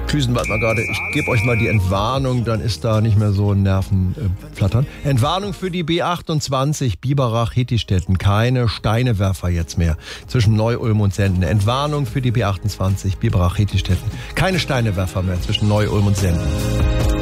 Tschüssen, warte mal gerade. Ich gebe euch mal die Entwarnung, dann ist da nicht mehr so ein Nervenflattern. Entwarnung für die B28 Biberach-Hittistetten. Keine Steinewerfer jetzt mehr zwischen Neu-Ulm und Senden. Entwarnung für die B28 Biberach-Hittistetten. Keine Steinewerfer mehr zwischen Neu-Ulm und Senden.